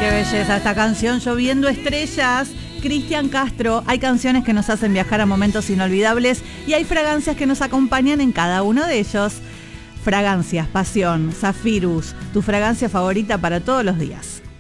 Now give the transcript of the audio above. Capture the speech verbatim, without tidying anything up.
Qué belleza esta canción, Lloviendo Estrellas. Cristian Castro. Hay canciones que nos hacen viajar a momentos inolvidables y hay fragancias que nos acompañan en cada uno de ellos. Fragancias, Pasión, Zafirus, tu fragancia favorita para todos los días.